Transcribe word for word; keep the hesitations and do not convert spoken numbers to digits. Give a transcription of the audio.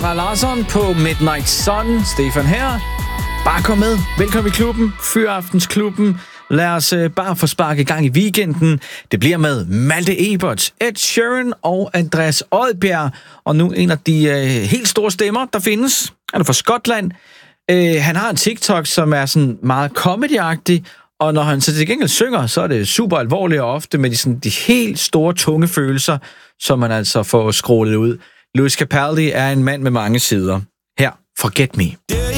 Fra Larsson på Midnight Sun. Stefan her. Bare kom med. Velkommen i klubben. Fyraftensklubben. Lad os uh, bare få sparket i gang i weekenden. Det bliver med Malte Ebert, Ed Sheeran og Andreas Odbjerg. Og nu en af de uh, helt store stemmer, der findes. Han er fra Skotland. Uh, han har en TikTok, som er sådan meget comedy-agtig. Og når han så til gengæld synger, så er det super alvorligt og ofte med de, sådan, de helt store, tunge følelser, som man altså får scrollet ud. Lewis Capaldi er en mand med mange sider. Her, Forget Me.